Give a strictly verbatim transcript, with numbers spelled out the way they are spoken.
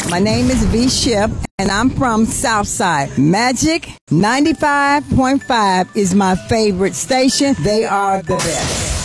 My name is V. Ship, and I'm from Southside. Magic ninety-five point five is my favorite station. They are the best.